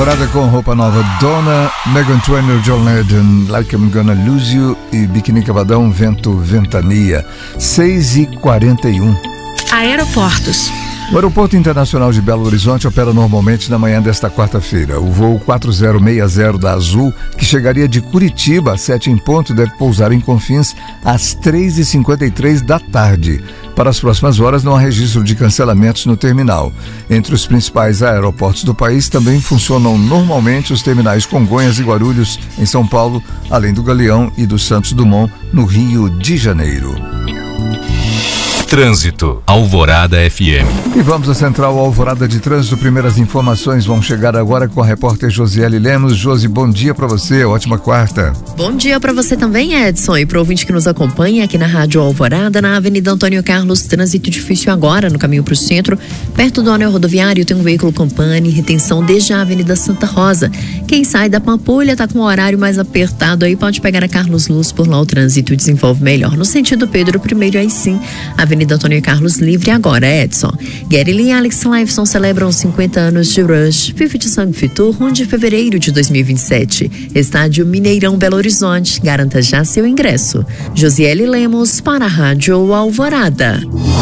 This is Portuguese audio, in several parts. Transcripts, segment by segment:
Alvorada com roupa nova, Donna, Meghan Trainor, John Legend, Like I'm Gonna Lose You e Biquíni Cavadão, Vento, Ventania. 6h41. Aeroportos. O Aeroporto Internacional de Belo Horizonte opera normalmente na manhã desta quarta-feira. O voo 4060 da Azul, que chegaria de Curitiba às 7 em ponto, deve pousar em Confins às 3h53 da tarde. Para as próximas horas não há registro de cancelamentos no terminal. Entre os principais aeroportos do país também funcionam normalmente os terminais Congonhas e Guarulhos, em São Paulo, além do Galeão e do Santos Dumont, no Rio de Janeiro. Trânsito, Alvorada FM. E vamos à Central Alvorada de Trânsito. Primeiras informações vão chegar agora com a repórter Josiele Lemos. Josi, bom dia para você, ótima quarta. Bom dia para você também, Edson, e para o ouvinte que nos acompanha aqui na Rádio Alvorada, na Avenida Antônio Carlos. Trânsito difícil agora no caminho para o centro, perto do anel rodoviário. Tem um veículo Company, retenção desde a Avenida Santa Rosa. Quem sai da Pampulha tá com o horário mais apertado aí, pode pegar a Carlos Luz, por lá o trânsito desenvolve melhor. No sentido Pedro I, aí sim, Avenida Antônio Carlos livre agora, Edson. Gary Lee e Alex Lifeson celebram 50 anos de Rush, 50 Song Tour, 1 de fevereiro de 2027. Estádio Mineirão, Belo Horizonte. Garanta já seu ingresso. Josiele Lemos para a Rádio Alvorada.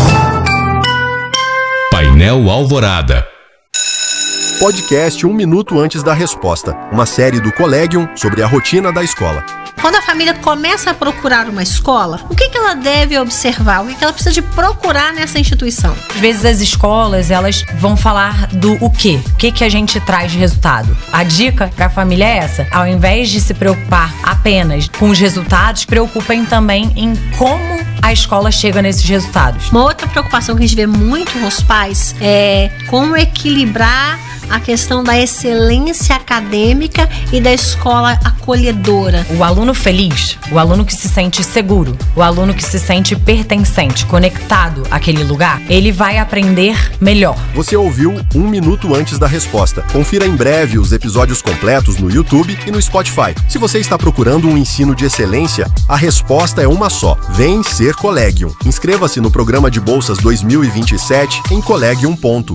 Painel Alvorada. Podcast 1 minuto antes da resposta. Uma série do Collegium sobre a rotina da escola. Quando a família começa a procurar uma escola, o que ela deve observar? O que ela precisa de procurar nessa instituição? Às vezes as escolas, elas vão falar do o quê? O que a gente traz de resultado? A dica para a família é essa. Ao invés de se preocupar apenas com os resultados, preocupem também em como a escola chega nesses resultados. Uma outra preocupação que a gente vê muito nos pais é como equilibrar a questão da excelência acadêmica e da escola acolhedora. O aluno feliz, o aluno que se sente seguro, o aluno que se sente pertencente, conectado àquele lugar, ele vai aprender melhor. Você ouviu 1 minuto antes da resposta. Confira em breve os episódios completos no YouTube e no Spotify. Se você está procurando um ensino de excelência, a resposta é uma só. Vem ser Collegium. Inscreva-se no programa de bolsas 2027 em collegium.com.br.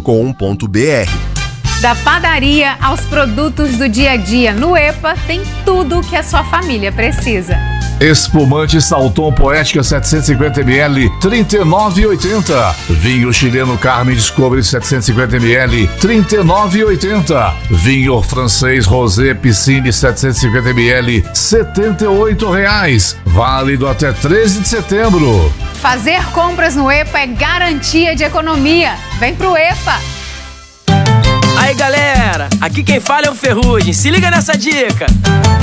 Da padaria aos produtos do dia a dia, no EPA tem tudo o que a sua família precisa. Espumante Salton Poética 750ml, R$ 39,80. Vinho chileno Carmen Discovery 750ml, R$ 39,80. Vinho francês Rosé Piscine 750ml, R$ 78,00. Válido até 13 de setembro. Fazer compras no EPA é garantia de economia. Vem pro EPA! Aí galera, aqui quem fala é o Ferrugem, se liga nessa dica.